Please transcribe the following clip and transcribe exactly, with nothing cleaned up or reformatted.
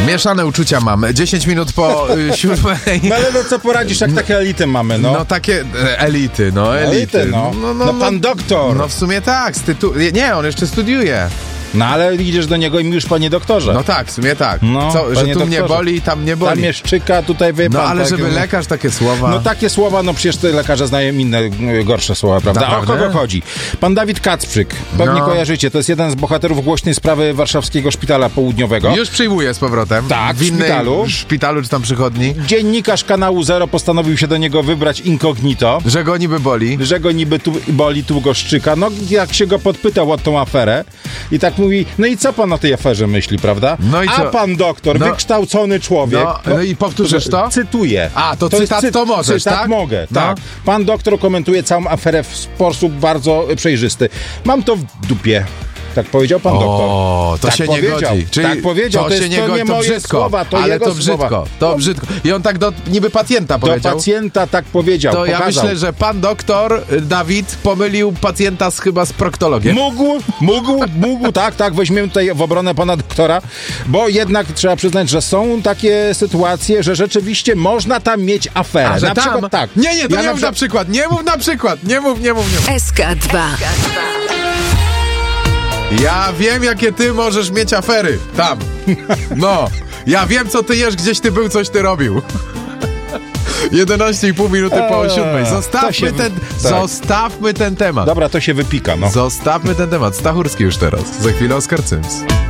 Mieszane uczucia mam. dziesięć minut po y, siódmej. No ale no co poradzisz, jak takie elity mamy, no. No takie e, elity, no elity. Elity, no. No, No pan doktor. No w sumie tak, z tytułu... Nie, on jeszcze studiuje. No ale idziesz do niego i mówisz, panie doktorze. No tak, w sumie tak. No, Co, że tu doktorze. mnie boli, tam nie boli. Tam mnie szczyka, tutaj wie No pan, ale tak, żeby no. lekarz takie słowa... No takie słowa, no przecież te lekarze znają inne, y, gorsze słowa, prawda? Naprawdę? A o kogo chodzi? Pan Dawid Kacprzyk, pewnie No. kojarzycie, to jest jeden z bohaterów głośnej sprawy Warszawskiego Szpitala Południowego. Już przyjmuję z powrotem. Tak, w w innej szpitalu. szpitalu czy tam przychodni. Dziennikarz kanału Zero postanowił się do niego wybrać incognito, Że go niby boli. że go niby tu boli, tu go szczyka. No jak się go podpytał o tą aferę i tak mówi, no i co pan o tej aferze myśli, prawda? No i A co? pan doktor, No. wykształcony człowiek. No, no i powtórzysz to? Cytuję. A, to jest cytat cy- to możesz, cytat tak? mogę, No. tak. Pan doktor komentuje całą aferę w sposób bardzo przejrzysty. Mam to w dupie. Tak powiedział pan doktor. O, to tak się powiedział. nie godzi. Czyli tak powiedział, to, to jest, się nie to godzi, nie to moje brzydko. słowa, to ale jego to brzydko, słowa. to brzydko. I on tak do niby pacjenta Do powiedział. pacjenta tak powiedział, To ja pokazał. myślę, że pan doktor y, Dawid pomylił pacjenta z, chyba z proktologiem. Mógł, mógł, mógł, tak, tak, weźmiemy tutaj w obronę pana doktora, bo jednak trzeba przyznać, że są takie sytuacje, że rzeczywiście można tam mieć aferę. A, że na tam? przykład tak. Nie, nie, to Ja nie na mów na przykład- przykład, nie mów na przykład, nie mów, nie mów, nie mów. S K dwa. Ja wiem, jakie ty możesz mieć afery. Tam. No. Ja wiem, co ty jesz, gdzieś ty był, coś ty robił. jedenaście i pół minuty po Eee, siódmej. to Zostawmy się- ten, tak. zostawmy ten temat. Dobra, to się wypika, no. Zostawmy ten temat. Stachurski już teraz. Za chwilę Oskar Cyms.